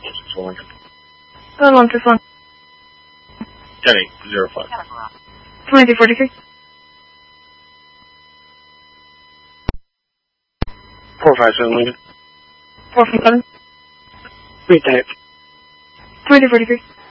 Lincoln. 161. 10805. 2243. 457 Lincoln. 457. Read that. 2243.